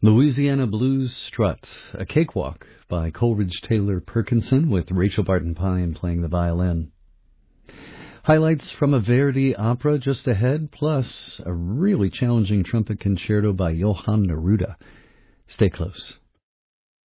Louisiana Blues Strut, a cakewalk by Coleridge Taylor Perkinson with Rachel Barton Pine playing the violin. Highlights from a Verdi opera just ahead, plus a really challenging trumpet concerto by Johann Neruda. Stay close.